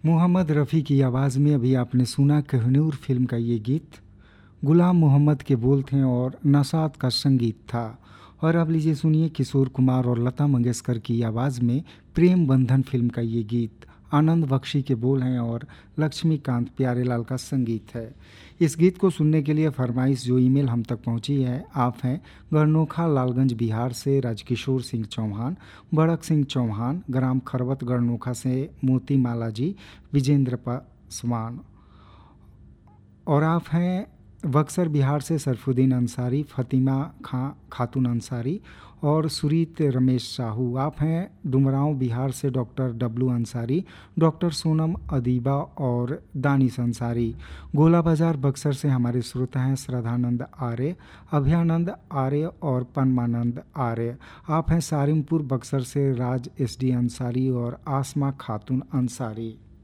मोहम्मद रफ़ी की आवाज़ में अभी आपने सुना कोहिनूर फिल्म का ये गीत। गुलाम मोहम्मद के बोल थे और नशात का संगीत था। और अब लीजिए सुनिए किशोर कुमार और लता मंगेशकर की आवाज़ में प्रेम बंधन फिल्म का ये गीत। आनंद बख्शी के बोल हैं और लक्ष्मीकांत प्यारेलाल का संगीत है। इस गीत को सुनने के लिए फरमाइश जो ईमेल हम तक पहुंची है, आप हैं गढ़नोखा लालगंज बिहार से राजकिशोर सिंह चौहान, बड़क सिंह चौहान, ग्राम खरवत गढ़नोखा से मोती माला जी, विजेंद्र पासवान। और आप हैं बक्सर बिहार से सरफुद्दीन अंसारी, फ़तिमा खातून अंसारी और सुरीत रमेश साहू। आप हैं डुमरांव बिहार से डॉक्टर डब्लू अंसारी, डॉक्टर सोनम अदीबा और दानिश अंसारी। गोला बाज़ार बक्सर से हमारे श्रोता हैं श्रद्धानंद आर्य, अभयानंद आर्य और पनमानंद आर्य। आप हैं सारिमपुर बक्सर से राज एस डी अंसारी और आसमा खातून अंसारी।